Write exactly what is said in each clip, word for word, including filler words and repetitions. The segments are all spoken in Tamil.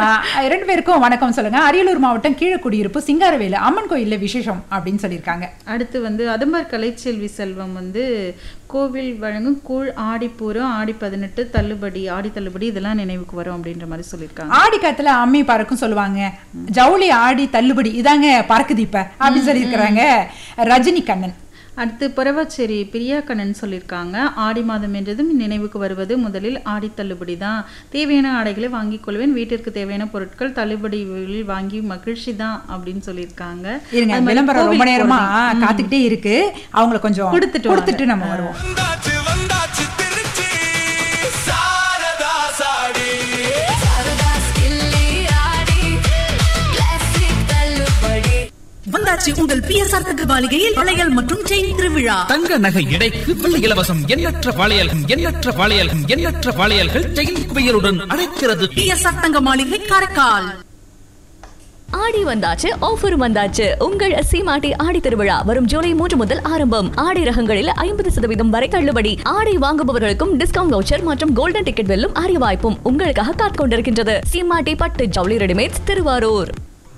ரெண்டு பேருக்கும் வணக்கம் சொல்லுங்க. அரியலூர் மாவட்டம் கீழக்குடியிருப்பு சிங்காரவேலு அம்மன் கோயில்ல விசேஷம் அப்படின்னு சொல்லியிருக்காங்க. அடுத்து வந்து அதம்பர் கலைச்செல்வி செல்வம் வந்து கோவில் வழங்கும் கூழ் ஆடிப்பூரம் ஆடி பதினெட்டு தள்ளுபடி ஆடி தள்ளுபடி இதெல்லாம் நினைவுக்கு வரும் அப்படின்ற மாதிரி சொல்லியிருக்காங்க. ஆடி காத்துல அம்மி பறக்கும் சொல்லுவாங்க, ஜவுளி ஆடி தள்ளுபடி இதாங்க பறக்குது இப்ப அப்படின்னு சொல்லியிருக்கிறாங்க ரஜினி கண்ணன். அடுத்து புறவாச்சேரி பிரியா கண்ணன் சொல்லியிருக்காங்க, ஆடி மாதம் என்றதும் நினைவுக்கு வருவது முதலில் ஆடி தள்ளுபடி தான். தேவையான ஆடைகளை வாங்கிக் கொள்வேன், வீட்டிற்கு தேவையான பொருட்கள் தள்ளுபடிகளில் வாங்கி மகிழ்ச்சி தான் அப்படின்னு சொல்லியிருக்காங்க. விளம்பரம் ரொம்ப நேரமா காத்துக்கிட்டே இருக்கு, அவங்களை கொஞ்சம் கொடுத்துட்டு கொடுத்துட்டு நம்ம வருவோம். வந்தாச்சு உங்கள் பிஎஸ்ஆர் தங்கமாளிகையில் வளையல் மற்றும் செயின் திருவிழா. தங்க நகை எடைக்கு வெள்ளி இலவசம். எண்ணற்ற வளையல்கள் எண்ணற்ற வளையல்கள் எண்ணற்ற வளையல்கள் செயின் குவியலுடன் அழைக்கிறது. பிஎஸ்ஆர் தங்கமாளிகை காரைக்கால். ஆடி வந்தாச்சு, ஆஃபர் வந்தாச்சு. உங்கள் சீமாட்டி ஆடி திருவிழா வரும் ஜூலை மூன்று முதல் ஆரம்பம். ஆடை ரகங்களில் ஐம்பது சதவீதம் வரை தள்ளுபடி. ஆடை வாங்குபவர்களுக்கும் டிஸ்கவுண்ட் வவுச்சர் மற்றும் கோல்டன் டிக்கெட் வெல்லும் அரிய வாய்ப்பும் உங்களுக்காக காத்துக் கொண்டிருக்கின்றது. சீமாட்டி பட்டு ஜவுளி ரெடிமேட்ஸ் திருவாரூர்.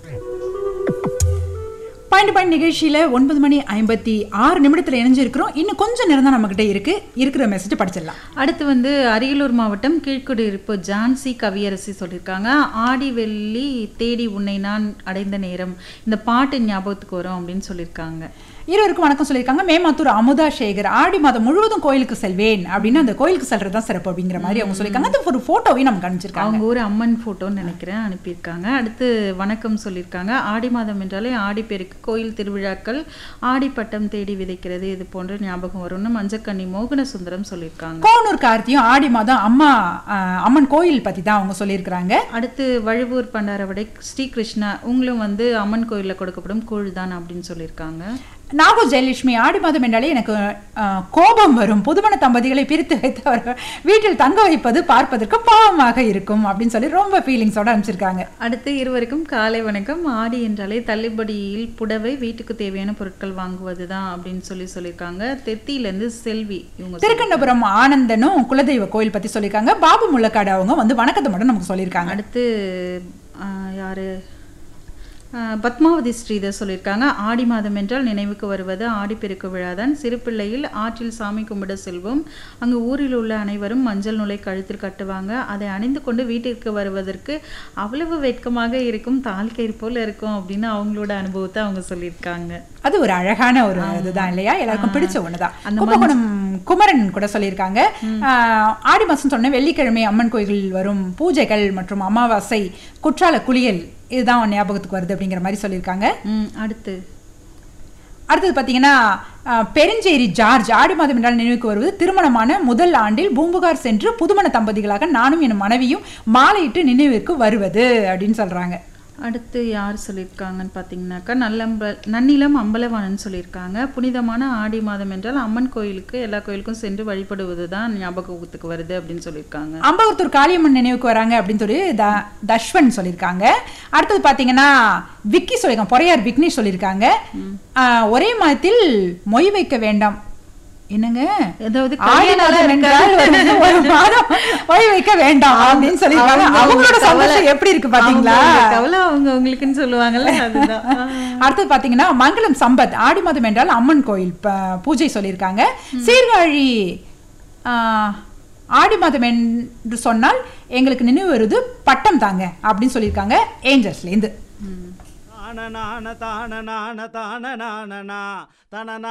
பாயிண்ட் பாயிண்ட் நிகழ்ச்சியில ஒன்பது மணி ஐம்பத்தி ஆறு நிமிடத்துல இணைஞ்சிருக்கிறோம். இன்னும் கொஞ்சம் நேரம் தான் நம்ம கிட்ட இருக்கு. இருக்கிற மெசேஜ் படிச்சிடலாம். அடுத்து வந்து அரியலூர் மாவட்டம் கீழ்குடியிருப்பு ஜான்சி கவியரசி சொல்லியிருக்காங்க, ஆடி வெள்ளி தேடி உன்னை நான் அடைந்த நேரம் இந்த பாட்டு ஞாபகத்துக்கு வரும் அப்படின்னு சொல்லியிருக்காங்க. இருவருக்கும் வணக்கம் சொல்லியிருக்காங்க. மேமாத்தூர் அமுதா சேகர், ஆடி மாதம் முழுவதும் கோயிலுக்கு செல்வேன் அப்படின்னு அந்த கோயிலுக்கு செல்றதுதான் சிறப்பு அப்படிங்கிற மாதிரி அவங்க சொல்லியிருக்காங்க. அந்த ஒரு போட்டோவையும் நமக்கு அனுப்பிச்சிருக்காங்க. அவங்க ஒரு அம்மன் போட்டோன்னு நினைக்கிறேன் அனுப்பியிருக்காங்க. அடுத்து வணக்கம் சொல்லியிருக்காங்க, ஆடி மாதம் என்றாலே ஆடி பெருக்கு கோயில் திருவிழாக்கள் ஆடிப்பட்டம் தேடி விதைக்கிறது இது போன்ற ஞாபகம் வரும்னு மஞ்சக்கண்ணி மோகன சுந்தரம் சொல்லியிருக்காங்க. கோனூர் கார்த்தியும் ஆடி மாதம் அம்மா அம்மன் கோயில் பத்தி தான் அவங்க சொல்லியிருக்கிறாங்க. அடுத்து வழுவூர் பண்டாரவடை ஸ்ரீகிருஷ்ணா, உங்களும் வந்து அம்மன் கோயிலில் கொடுக்கப்படும் கூழ் தான் அப்படின்னு சொல்லியிருக்காங்க. நாகூர் ஜெயலட்சுமி, ஆடி மாதம் என்றாலே எனக்கு கோபம் வரும், புதுமண தம்பதிகளை பிரித்து வைத்தவர்கள் வீட்டில் தங்க வைப்பது பார்ப்பதற்கு பாவமாக இருக்கும் அப்படின்னு சொல்லி ரொம்ப ஃபீலிங்ஸோட அனுப்பிச்சிருக்காங்க. அடுத்து இருவருக்கும் காலை வணக்கம். ஆடி என்றாலே தள்ளுபடியில் புடவை வீட்டுக்கு தேவையான பொருட்கள் வாங்குவது தான் அப்படின்னு சொல்லி சொல்லியிருக்காங்க. தெத்தியிலேருந்து செல்வி இவங்க. திருக்கண்டபுரம் ஆனந்தனும் குலதெய்வ கோயில் பத்தி சொல்லியிருக்காங்க. பாபு முள்ளக்காடு அவங்க வந்து வணக்கத்தை மட்டும் நமக்கு சொல்லியிருக்காங்க. அடுத்து யாரு பத்மாவதி ஸ்ரீதர் சொல்லியிருக்காங்க, ஆடி மாதம் என்றால் நினைவுக்கு வருவது ஆடிப்பெருக்கு விழாதான். சிறுபிள்ளையில் ஆற்றில் சாமி கும்பிட செல்வோம். அங்கு ஊரில் உள்ள அனைவரும் மஞ்சள் நூலை கழுத்தில் கட்டுவாங்க. அதை அணிந்து கொண்டு வீட்டிற்கு வருவதற்கு அவ்வளவு வெட்கமாக இருக்கும், தாழ்க்கயிறு போல இருக்கும் அப்படின்னு அவங்களோட அனுபவத்தை அவங்க சொல்லியிருக்காங்க. அது ஒரு அழகான ஒரு இதுதான் இல்லையா, எல்லாருக்கும் பிடிச்ச ஒண்ணுதான். கும்பகோணம் குமரன் கூட சொல்லியிருக்காங்க, ஆடி மாசம் சொன்ன வெள்ளிக்கிழமை அம்மன் கோயில்களில் வரும் பூஜைகள் மற்றும் அமாவாசை குற்றால குளியல் இதுதான் ஞாபகத்துக்கு வருது அப்படிங்கிற மாதிரி சொல்லியிருக்காங்க. அடுத்து அடுத்தது பார்த்தீங்கன்னா பெருஞ்சேரி ஜார்ஜ், ஆடி மாதம் என்றால் நினைவுக்கு வருவது திருமணமான முதல் ஆண்டில் பூம்புகார் சென்று புதுமண தம்பதிகளாக நானும் என் மனைவியும் மாலையிட்டு நினைவுக்கு வருவது அப்படின்னு சொல்றாங்க. அடுத்து யார் சொல்லியிருக்காங்கன்னு பார்த்தீங்கன்னாக்கா நல்லம்ப நன்னிலம் அம்பலவாணன் சொல்லியிருக்காங்க, புனிதமான ஆடி மாதம் என்றால் அம்மன் கோயிலுக்கு எல்லா கோயிலுக்கும் சென்று வழிபடுவது தான் ஞாபகத்துக்கு வருது அப்படின்னு சொல்லியிருக்காங்க. அம்பகத்தூர் காளியம்மன் நினைவுக்கு வராங்க அப்படின்னு சொல்லி த தஷ்வன் சொல்லியிருக்காங்க. அடுத்தது பார்த்தீங்கன்னா விக்கி சொல்லியிருக்காங்க, பொறையார் விக்னேஷ் சொல்லியிருக்காங்க, ஒரே மாதத்தில் மொய் வைக்க வேண்டாம். என்னங்க, ஏதாவது ஒரு மாதம் மொய் வைக்க வேண்டாம் அப்படின்னு சொல்லியிருக்காங்க. அவங்களோட சந்தோஷம் எப்படி இருக்கு பாத்தீங்களா, கவலை அவங்க உங்களுக்குன்னு சொல்லுவாங்கல்ல அதுதான். அடுத்தது பாத்தீங்கன்னா மங்களம் சம்பத், ஆடி மாதம் என்றால் அம்மன் கோயில் பூஜை சொல்லியிருக்காங்க. சீர்காழி ஆடி மாதம் என்று சொன்னால் எங்களுக்கு நினைவு வருது பட்டம் தாங்க அப்படின்னு சொல்லியிருக்காங்க ஏஞ்சல்ஸ்ல இருந்து.